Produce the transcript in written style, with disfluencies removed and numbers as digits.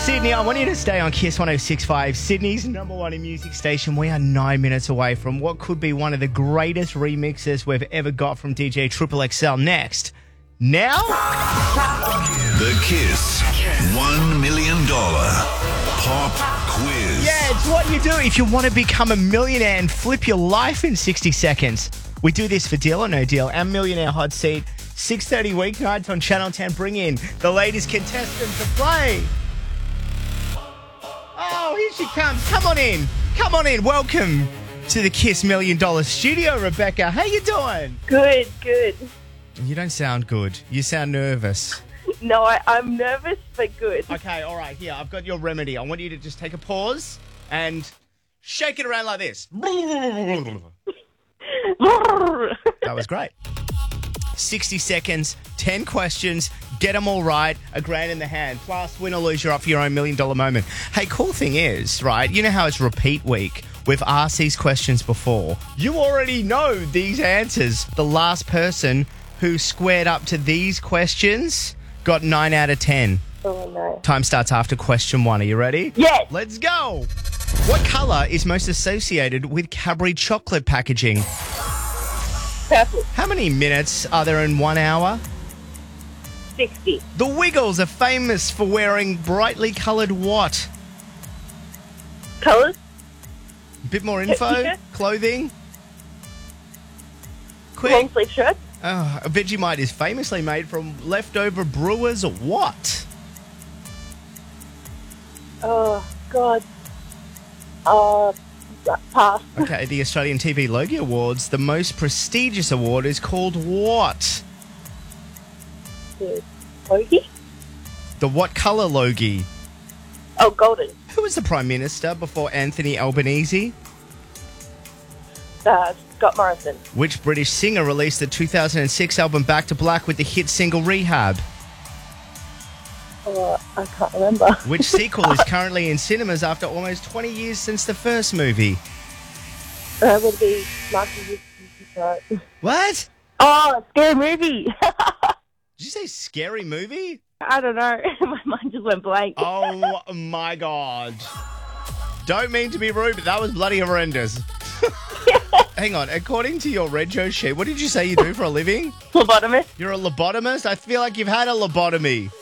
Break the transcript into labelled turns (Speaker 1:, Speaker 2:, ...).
Speaker 1: Sydney, I want you to stay on Kiss 106.5, Sydney's number one in music station. We are 9 minutes away from what could be one of the greatest remixes we've ever got from DJ Triple XL. Next. Now?
Speaker 2: The Kiss $1 million Pop Quiz.
Speaker 1: Yeah, it's what you do if you want to become a millionaire and flip your life in 60 seconds. We do this for Deal or No Deal. Our Millionaire Hot Seat, 6:30 weeknights on Channel 10. Bring in the latest contestant to play. Oh, here she comes. Come on in. Come on in. Welcome to the Kiss $1 Million studio, Rebecca. How you doing?
Speaker 3: Good, good.
Speaker 1: You don't sound good. You sound nervous.
Speaker 3: No, I'm nervous, but good.
Speaker 1: Okay, all right. Here, I've got your remedy. I want you to just take a pause and shake it around like this. That was great. 60 seconds, 10 questions, get them all right, $1,000 in the hand. Plus, win or lose, you're up for your own $1 million moment. Hey, cool thing is, right, you know how it's repeat week? We've asked these questions before. You already know these answers. The last person who squared up to these questions got 9 out of 10.
Speaker 3: Oh, no.
Speaker 1: Time starts after question 1. Are you ready?
Speaker 3: Yes.
Speaker 1: Let's go. What colour is most associated with Cadbury chocolate packaging?
Speaker 3: Purple.
Speaker 1: How many minutes are there in 1 hour?
Speaker 3: 60.
Speaker 1: The Wiggles are famous for wearing brightly coloured what?
Speaker 3: Colours?
Speaker 1: Bit more info?
Speaker 3: T-shirt?
Speaker 1: Clothing? Quick.
Speaker 3: Long sleeve shirt?
Speaker 1: Oh, Vegemite is famously made from leftover brewers what?
Speaker 3: Oh, God. Pass.
Speaker 1: Okay, the Australian TV Logie Awards, the most prestigious award, is called what?
Speaker 3: Logie?
Speaker 1: The what colour Logie?
Speaker 3: Oh, golden.
Speaker 1: Who was the Prime Minister before Anthony Albanese?
Speaker 3: Scott Morrison.
Speaker 1: Which British singer released the 2006 album Back to Black with the hit single Rehab?
Speaker 3: I can't remember.
Speaker 1: Which sequel is currently in cinemas after almost 20 years since the first movie?
Speaker 3: That would be Marky.
Speaker 1: What?
Speaker 3: Oh, scary movie.
Speaker 1: Did you say scary movie?
Speaker 3: I don't know. My mind just went blank.
Speaker 1: Oh my God. Don't mean to be rude, but that was bloody horrendous. Hang on, according to your Rego sheet, what did you say you do for a living?
Speaker 3: Lobotomist.
Speaker 1: You're a lobotomist? I feel like you've had a lobotomy.